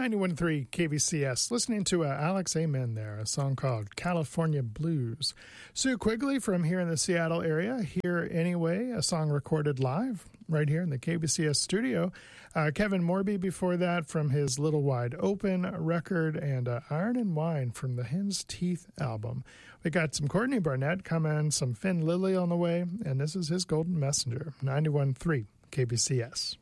91.3 KVCS. Listening to Alex Amen there, a song called California Blues. Sue Quigley from here in the Seattle area, Here Anyway, a song recorded live right here in the KVCS studio. Kevin Morby before that from his Little Wide Open record, and Iron and Wine from the Hen's Teeth album. We got some Courtney Barnett coming, some Finn Lilly on the way, and this is his Golden Messenger, 91.3 KVCS.